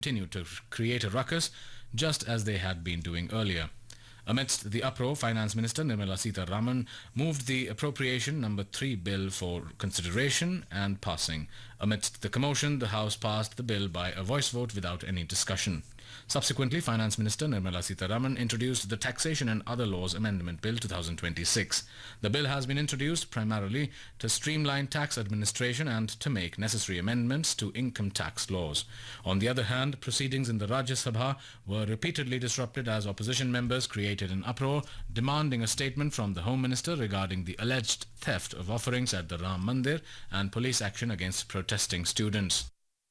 continued to create a ruckus, just as they had been doing earlier. Amidst the uproar, Finance Minister Nirmala Sitharaman moved the Appropriation Number 3 bill for consideration and passing. Amidst the commotion, the House passed the bill by a voice vote without any discussion. Subsequently, Finance Minister Nirmala Sitharaman introduced the Taxation and Other Laws Amendment Bill 2026. The bill has been introduced primarily to streamline tax administration and to make necessary amendments to income tax laws. On the other hand, proceedings in the Rajya Sabha were repeatedly disrupted as opposition members created an uproar, demanding a statement from the Home Minister regarding the alleged theft of offerings at the Ram Mandir and police action against protesting students.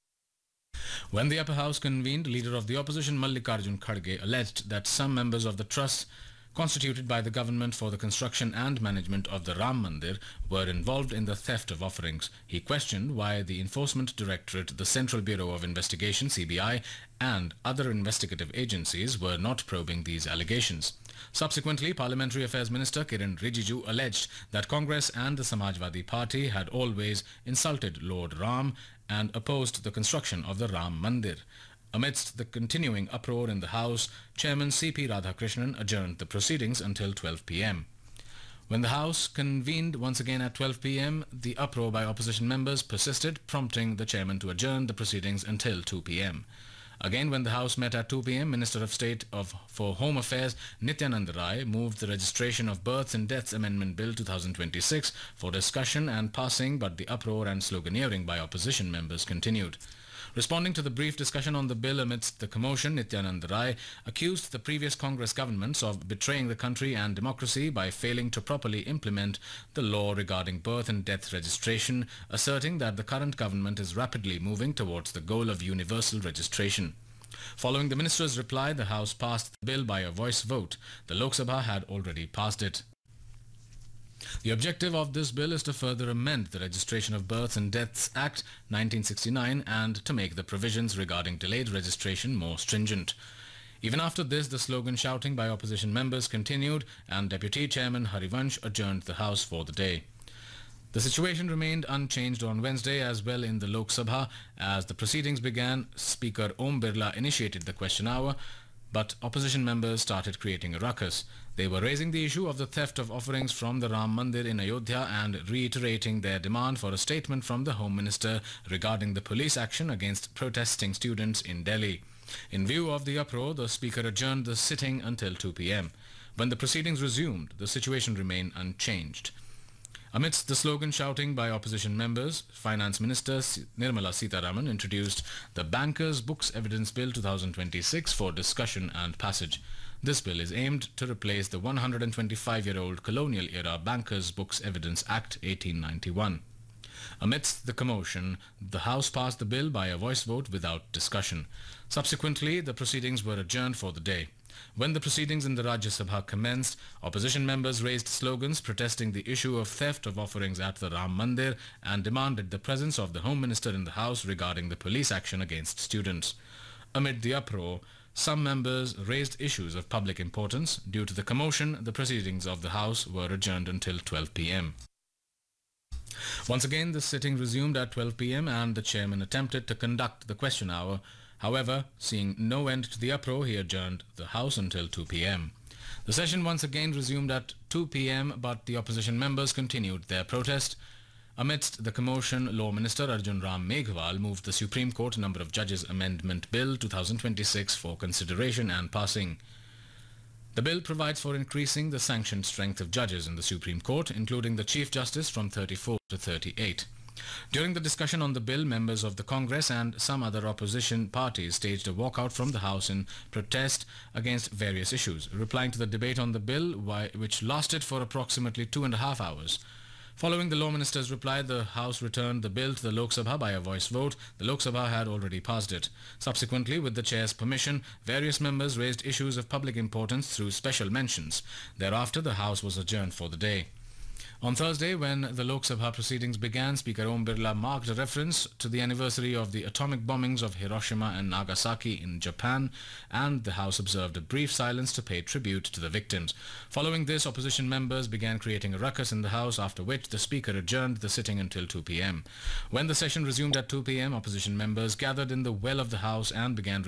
When the upper house convened, leader of the opposition Mallikarjun Kharge alleged that some members of the trust constituted by the government for the construction and management of the Ram Mandir were involved in the theft of offerings. He questioned why the Enforcement Directorate, the Central Bureau of Investigation (CBI) and other investigative agencies were not probing these allegations. Subsequently, Parliamentary Affairs Minister Kiran Rijiju alleged that Congress and the Samajwadi Party had always insulted Lord Ram and opposed the construction of the Ram Mandir. Amidst the continuing uproar in the House, Chairman C.P. Radhakrishnan adjourned the proceedings until 12 p.m. When the House convened once again at 12 p.m., the uproar by opposition members persisted, prompting the chairman to adjourn the proceedings until 2 p.m. Again, when the House met at 2 p.m., Minister of State for Home Affairs Nityanand Rai moved the Registration of Births and Deaths Amendment Bill 2026 for discussion and passing, but the uproar and sloganeering by opposition members continued. Responding to the brief discussion on the bill amidst the commotion, Nityanand Rai accused the previous Congress governments of betraying the country and democracy by failing to properly implement the law regarding birth and death registration, asserting that the current government is rapidly moving towards the goal of universal registration. Following the minister's reply, the House passed the bill by a voice vote. The Lok Sabha had already passed it. The objective of this bill is to further amend the Registration of Births and Deaths Act 1969 and to make the provisions regarding delayed registration more stringent. Even after this, the slogan shouting by opposition members continued and Deputy Chairman Harivansh adjourned the House for the day. The situation remained unchanged on Wednesday as well in the Lok Sabha. As the proceedings began, Speaker Om Birla initiated the question hour, but opposition members started creating a ruckus. They were raising the issue of the theft of offerings from the Ram Mandir in Ayodhya and reiterating their demand for a statement from the Home Minister regarding the police action against protesting students in Delhi. In view of the uproar, the Speaker adjourned the sitting until 2 p.m. When the proceedings resumed, the situation remained unchanged. Amidst the slogan shouting by opposition members, Finance Minister Nirmala Sitharaman introduced the Bankers' Books Evidence Bill 2026 for discussion and passage. This bill is aimed to replace the 125-year-old colonial-era Bankers' Books Evidence Act 1891. Amidst the commotion, the House passed the bill by a voice vote without discussion. Subsequently, the proceedings were adjourned for the day. When the proceedings in the Rajya Sabha commenced, opposition members raised slogans protesting the issue of theft of offerings at the Ram Mandir and demanded the presence of the Home Minister in the House regarding the police action against students. Amid the uproar, some members raised issues of public importance. Due to the commotion, the proceedings of the House were adjourned until 12 p.m. Once again, the sitting resumed at 12 p.m. and the chairman attempted to conduct the question hour. However, seeing no end to the uproar, he adjourned the House until 2 p.m. The session once again resumed at 2 p.m., but the opposition members continued their protest. Amidst the commotion, Law Minister Arjun Ram Meghwal moved the Supreme Court Number of Judges Amendment Bill 2026 for consideration and passing. The bill provides for increasing the sanctioned strength of judges in the Supreme Court, including the Chief Justice from 34 to 38. During the discussion on the bill, members of the Congress and some other opposition parties staged a walkout from the House in protest against various issues. Replying to the debate on the bill, which lasted for approximately 2.5 hours. Following the Law Minister's reply, the House returned the bill to the Lok Sabha by a voice vote. The Lok Sabha had already passed it. Subsequently, with the Chair's permission, various members raised issues of public importance through special mentions. Thereafter, the House was adjourned for the day. On Thursday, when the Lok Sabha proceedings began, Speaker Om Birla marked a reference to the anniversary of the atomic bombings of Hiroshima and Nagasaki in Japan, and the House observed a brief silence to pay tribute to the victims. Following this, opposition members began creating a ruckus in the House, after which the Speaker adjourned the sitting until 2 p.m. When the session resumed at 2 p.m., opposition members gathered in the well of the House and began